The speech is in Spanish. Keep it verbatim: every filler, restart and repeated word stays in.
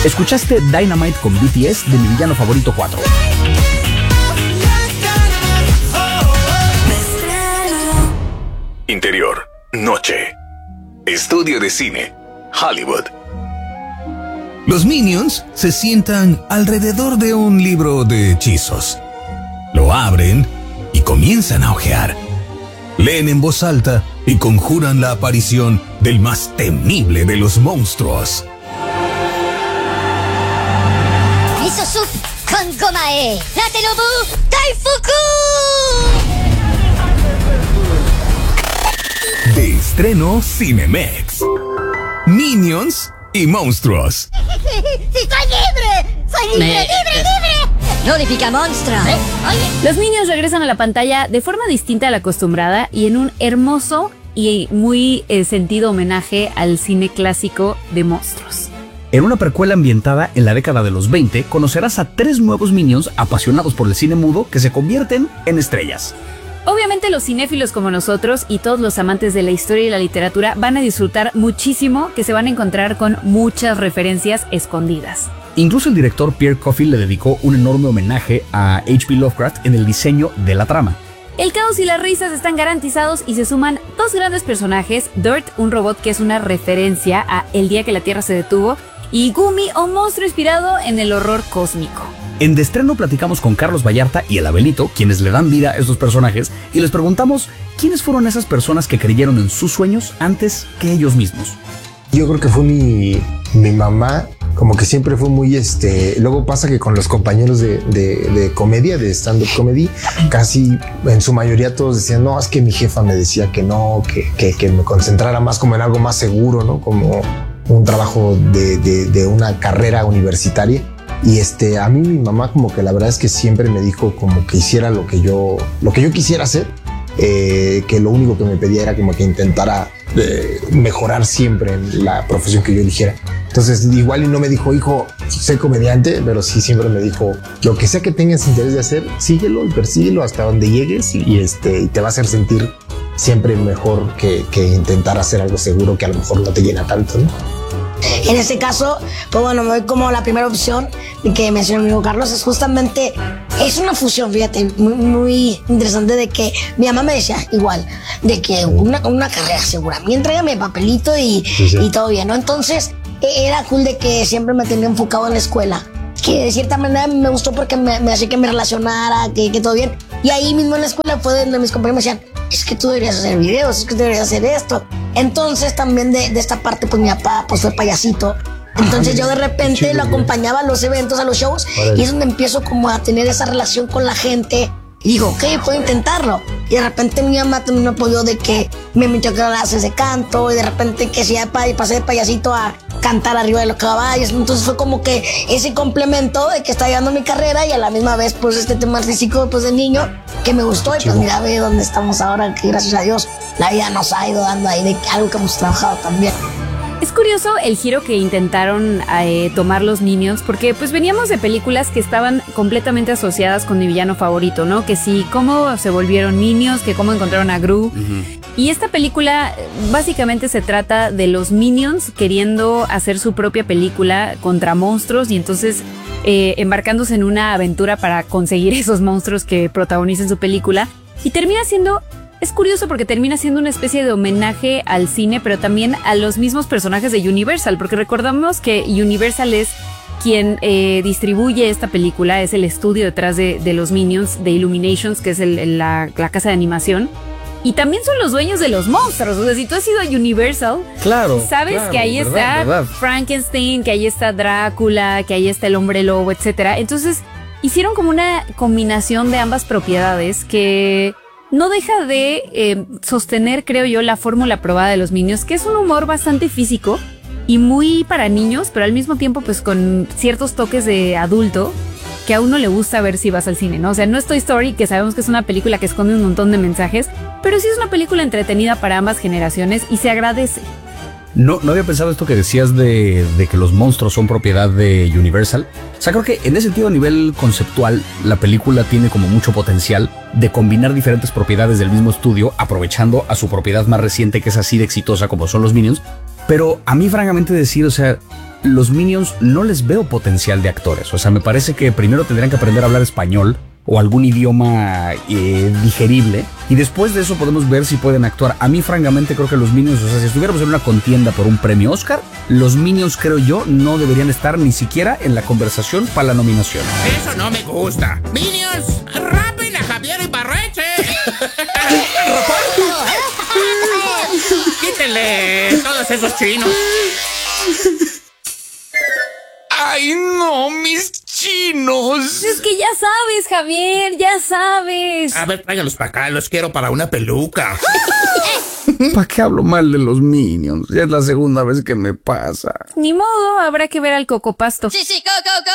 Escuchaste Dynamite con B T S de Mi Villano Favorito cuatro. Interior, noche. Estudio de cine, Hollywood. Los Minions se sientan alrededor de un libro de hechizos. Lo abren y comienzan a hojear. Leen en voz alta y conjuran la aparición del más temible de los monstruos. Miso soup con gomae. Natenobu Daifuku. De estreno Cinemex. Minions y monstruos. ¡Sí, soy libre! ¡Soy libre, Me... libre, libre! ¡Glorifica monstruo! ¿Eh? Los Minions regresan a la pantalla de forma distinta a la acostumbrada y en un hermoso y muy eh, sentido homenaje al cine clásico de monstruos. En una precuela ambientada en la década de los veinte, conocerás a tres nuevos Minions apasionados por el cine mudo que se convierten en estrellas. Obviamente los cinéfilos como nosotros y todos los amantes de la historia y la literatura van a disfrutar muchísimo, que se van a encontrar con muchas referencias escondidas. Incluso el director Pierre Coffey le dedicó un enorme homenaje a H P Lovecraft en el diseño de la trama. El caos y las risas están garantizados y se suman dos grandes personajes, Dirt, un robot que es una referencia a El día que la Tierra se detuvo, y Gumi, un monstruo inspirado en el horror cósmico. En De Estreno platicamos con Carlos Vallarta y el Abelito, quienes le dan vida a estos personajes, y les preguntamos quiénes fueron esas personas que creyeron en sus sueños antes que ellos mismos. Yo creo que fue mi, mi mamá, como que siempre fue muy este. Luego pasa que con los compañeros de, de, de comedia, de stand-up comedy, casi en su mayoría todos decían, no, es que mi jefa me decía que no, que, que, que me concentrara más como en algo más seguro, ¿no? Como un trabajo de, de, de una carrera universitaria. Y este, a mí mi mamá como que la verdad es que siempre me dijo como que hiciera lo que yo, lo que yo quisiera hacer, eh, que lo único que me pedía era como que intentara eh, mejorar siempre en la profesión que yo eligiera. Entonces igual y no me dijo, hijo, sé comediante, pero sí siempre me dijo, lo que sea que tengas interés de hacer, síguelo y persíguelo hasta donde llegues y, y, este, y te va a hacer sentir siempre mejor que, que intentar hacer algo seguro que a lo mejor no te llena tanto, ¿no? En este caso, pues bueno, me voy como la primera opción que mencionó mi amigo Carlos. Es justamente, es una fusión, fíjate, muy, muy interesante de que mi mamá me decía igual, de que una, una carrera segura. A mí entrégame el papelito y, sí, sí. y todo bien, ¿no? Entonces, era cool de que siempre me tenía enfocado en la escuela. Que de cierta manera me gustó porque me, me hacía que me relacionara, que, que todo bien. Y ahí mismo en la escuela fue donde mis compañeros me decían, es que tú deberías hacer videos, es que tú deberías hacer esto. Entonces también de, de esta parte, pues mi papá pues fue payasito. Entonces yo de repente lo acompañaba a los eventos, a los shows, y es donde empiezo como a tener esa relación con la gente. Y digo, ok, puedo intentarlo. Y de repente mi mamá también me apoyó de que me metió a clases de canto, y de repente que si ya pasé de payasito a cantar arriba de los caballos. Entonces fue como que ese complemento de que está llevando mi carrera y a la misma vez pues este tema artístico pues de niño que me gustó. Y pues mira, ve dónde estamos ahora, que gracias a Dios la vida nos ha ido dando ahí de algo que hemos trabajado también. Es curioso el giro que intentaron eh, tomar los Minions, porque pues veníamos de películas que estaban completamente asociadas con mi villano favorito, ¿no? Que sí, cómo se volvieron Minions, que cómo encontraron a Gru. Uh-huh. Y esta película básicamente se trata de los Minions queriendo hacer su propia película contra monstruos y entonces eh, embarcándose en una aventura para conseguir esos monstruos que protagonicen su película. Y termina siendo... Es curioso porque termina siendo una especie de homenaje al cine, pero también a los mismos personajes de Universal, porque recordamos que Universal es quien eh, distribuye esta película, es el estudio detrás de, de los Minions, de Illuminations, que es el, la, la casa de animación. Y también son los dueños de los monstruos. O sea, si tú has ido a Universal, claro, sabes claro, que ahí verdad, está verdad. Frankenstein, que ahí está Drácula, que ahí está el hombre lobo, etcétera. Entonces, hicieron como una combinación de ambas propiedades que no deja de eh, sostener, creo yo, la fórmula probada de los Minions, que es un humor bastante físico y muy para niños, pero al mismo tiempo pues con ciertos toques de adulto que a uno le gusta ver si vas al cine, ¿no? O sea, no es Toy Story, que sabemos que es una película que esconde un montón de mensajes, pero sí es una película entretenida para ambas generaciones y se agradece. No, no había pensado esto que decías de, de que los monstruos son propiedad de Universal. O sea, creo que en ese sentido, a nivel conceptual, la película tiene como mucho potencial de combinar diferentes propiedades del mismo estudio, aprovechando a su propiedad más reciente, que es así de exitosa como son los Minions. Pero a mí, francamente decir, o sea, los Minions no les veo potencial de actores. O sea, me parece que primero tendrían que aprender a hablar español o algún idioma eh, digerible, y después de eso podemos ver si pueden actuar. A mí francamente creo que los Minions, o sea, si estuviéramos en una contienda por un premio Oscar, los Minions, creo yo, no deberían estar ni siquiera en la conversación para la nominación. Eso no me gusta. Minions, rapen a Javier Ibarreche. Quítenle todos esos chinos. ¡Ay, no, mis chinos! Es que ya sabes, Javier, ya sabes. A ver, tráiganlos para acá, los quiero para una peluca. ¿Para qué hablo mal de los Minions? Ya es la segunda vez que me pasa. Ni modo, habrá que ver al Cocopasto. Sí, sí, go, go, go.